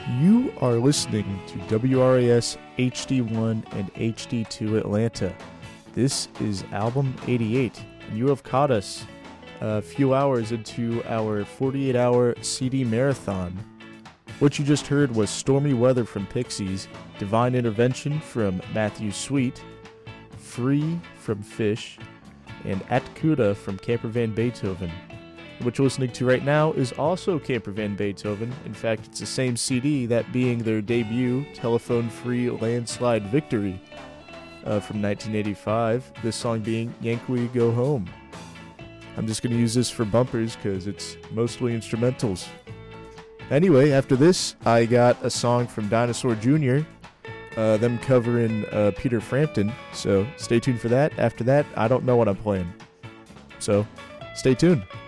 You are listening to WRAS HD1 and HD2 Atlanta. This is Album 88, and you have caught us a few hours into our 48-hour CD marathon. What you just heard was Stormy Weather from Pixies, Divine Intervention from Matthew Sweet, Free from Fish, and At Cuda from Camper Van Beethoven. What you're listening to right now is also Camper Van Beethoven. In fact, it's the same CD, that being their debut, Telephone-Free Landslide Victory from 1985, this song being Yankee Go Home. I'm just going to use this for bumpers because it's mostly instrumentals. Anyway, after this, I got a song from Dinosaur Jr., them covering Peter Frampton, so stay tuned for that. After that, I don't know what I'm playing. So, stay tuned.